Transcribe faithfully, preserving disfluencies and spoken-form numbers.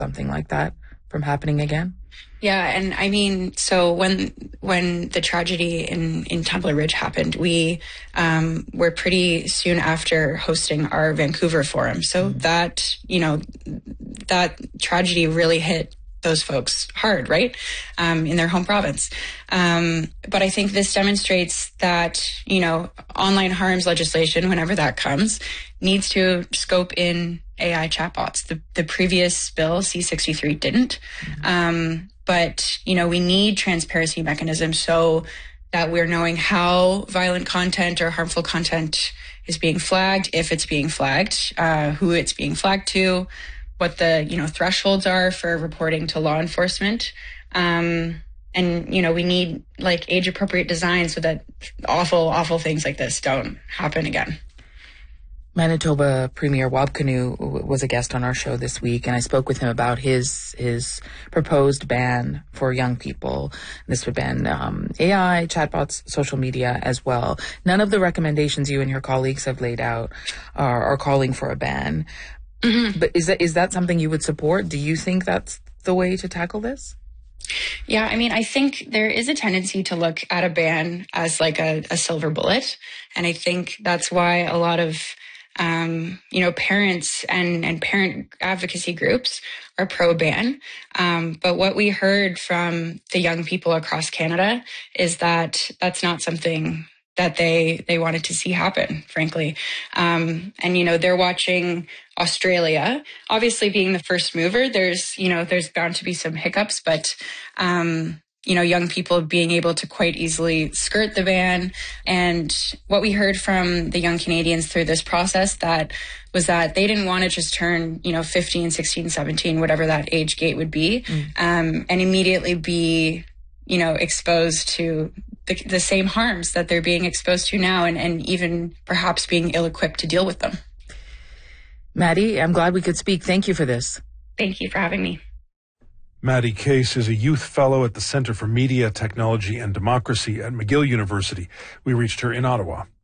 something like that from happening again? Yeah, and I mean, so when when the tragedy in, in Tumbler Ridge happened, we um, were pretty soon after hosting our Vancouver forum. So mm-hmm. that, you know, that tragedy really hit those folks hard, right, um, in their home province. Um, but I think this demonstrates that, you know, online harms legislation, whenever that comes, needs to scope in A I chatbots. The, the previous bill, C sixty-three, didn't. Mm-hmm. Um, but, you know, we need transparency mechanisms so that we're knowing how violent content or harmful content is being flagged, if it's being flagged, uh, who it's being flagged to, what the, you know, thresholds are for reporting to law enforcement. Um, and, you know, we need like age appropriate design so that awful, awful things like this don't happen again. Manitoba Premier Wabkanu was a guest on our show this week, and I spoke with him about his his proposed ban for young people. This would ban um, A I, chatbots, social media as well. None of the recommendations you and your colleagues have laid out are, are calling for a ban. Mm-hmm. But is that is that something you would support? Do you think that's the way to tackle this? Yeah, I mean, I think there is a tendency to look at a ban as like a, a silver bullet. And I think that's why a lot of, um, you know, parents and, and parent advocacy groups are pro-ban. Um, but what we heard from the young people across Canada is that that's not something that they they wanted to see happen, frankly. Um, and, you know, they're watching Australia. Obviously, being the first mover, there's, you know, there's bound to be some hiccups, but, um, you know, young people being able to quite easily skirt the ban. And what we heard from the young Canadians through this process that was that they didn't want to just turn, you know, fifteen, sixteen, seventeen, whatever that age gate would be, mm. um, and immediately be, you know, exposed to the, the same harms that they're being exposed to now, and, and even perhaps being ill-equipped to deal with them. Maddie, I'm glad we could speak. Thank you for this. Thank you for having me. Maddie Case is a youth fellow at the Centre for Media, Technology and Democracy at McGill University. We reached her in Ottawa.